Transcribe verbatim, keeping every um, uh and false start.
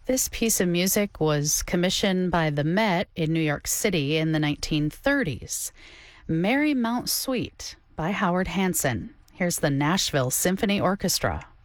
This piece of music was commissioned by the Met in New York City in the nineteen thirties. Marymount Suite by Howard Hanson. Here's the Nashville Symphony Orchestra.